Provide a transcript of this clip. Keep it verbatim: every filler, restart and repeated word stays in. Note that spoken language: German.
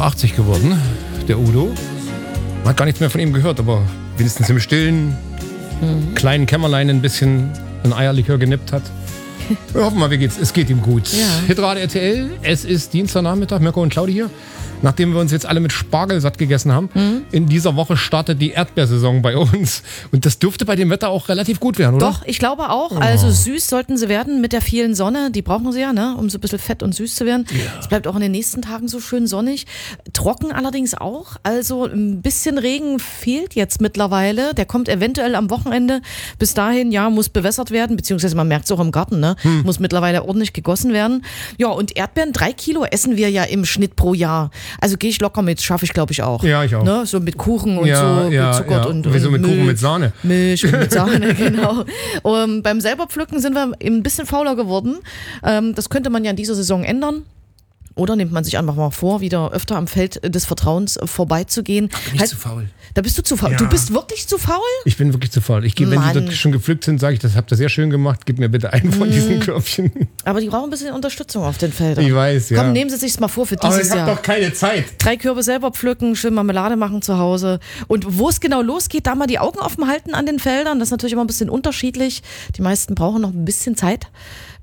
achtzig geworden, der Udo. Man hat gar nichts mehr von ihm gehört, aber wenigstens im Stillen, mhm. kleinen Kämmerlein ein bisschen ein Eierlikör genippt hat. Wir hoffen mal, wie geht's? Es geht ihm gut. Ja. Hitradio R T L, es ist Dienstagnachmittag, Mirko und Claudi hier. Nachdem wir uns jetzt alle mit Spargel satt gegessen haben, mhm. in dieser Woche startet die Erdbeersaison bei uns. Und das dürfte bei dem Wetter auch relativ gut werden, oder? Doch, ich glaube auch. Oh. Also süß sollten sie werden mit der vielen Sonne. Die brauchen sie ja, ne, um so ein bisschen fett und süß zu werden. Ja. Es bleibt auch in den nächsten Tagen so schön sonnig. Trocken allerdings auch. Also ein bisschen Regen fehlt jetzt mittlerweile. Der kommt eventuell am Wochenende. Bis dahin, ja, muss bewässert werden. Beziehungsweise man merkt es auch im Garten, ne? Hm. Muss mittlerweile ordentlich gegossen werden. Ja, und Erdbeeren, drei Kilo essen wir ja im Schnitt pro Jahr. Also gehe ich locker mit, schaffe ich glaube ich auch. Ja, ich auch. Ne? So mit Kuchen und ja, so ja, gezuckert ja. und, Wieso und mit Milch, Kuchen mit Sahne? Milch und mit Sahne, genau. Um, beim selber pflücken sind wir ein bisschen fauler geworden. Ähm, das könnte man ja in dieser Saison ändern. Oder nimmt man sich einfach mal vor, wieder öfter am Feld des Vertrauens vorbeizugehen. Da bin ich halt, zu faul. Da bist du zu faul. Ja. Du bist wirklich zu faul? Ich bin wirklich zu faul. Ich gehe, wenn die dort schon gepflückt sind, sage ich, das habt ihr sehr schön gemacht, gib mir bitte einen von diesen Körbchen. Aber die brauchen ein bisschen Unterstützung auf den Feldern. Ich weiß, ja. Komm, nehmen Sie sich's mal vor für dieses Aber ich Jahr. habe doch keine Zeit. Drei Körbe selber pflücken, schön Marmelade machen zu Hause. Und wo es genau losgeht, da mal die Augen offen halten an den Feldern. Das ist natürlich immer ein bisschen unterschiedlich. Die meisten brauchen noch ein bisschen Zeit.